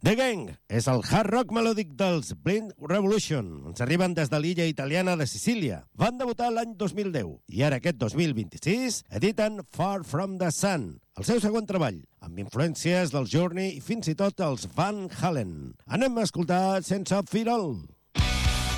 The Gang és el hard rock melòdic dels Blind Revolution. Ens arriben des de l'illa italiana de Sicília. Van debutar l'any 2010 i ara aquest 2026 editen Far From The Sun, el seu segon treball, amb influències del Journey i fins i tot els Van Halen. Anem a escoltar Sense Firol.